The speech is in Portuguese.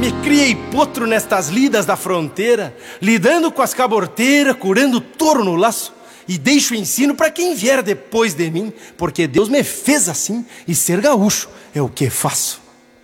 Me criei potro nestas lidas da fronteira, lidando com as caborteiras, curando touro no laço. E deixo o ensino para quem vier depois de mim, porque Deus me fez assim, e ser gaúcho é o que faço.